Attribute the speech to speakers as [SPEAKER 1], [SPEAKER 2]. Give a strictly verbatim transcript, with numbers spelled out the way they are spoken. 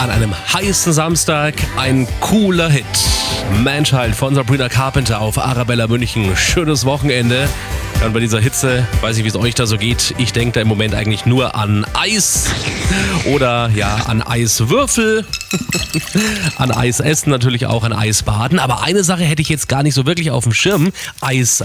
[SPEAKER 1] an einem heißen Samstag ein cooler Hit. Man-Child von Sabrina Carpenter auf Arabella München. Schönes Wochenende. Und bei dieser Hitze, weiß ich, wie es euch da so geht. Ich denke da im Moment eigentlich nur an Eis oder ja, an Eiswürfel, an Eis essen, natürlich auch an Eisbaden. Aber eine Sache hätte ich jetzt gar nicht so wirklich auf dem Schirm. Eis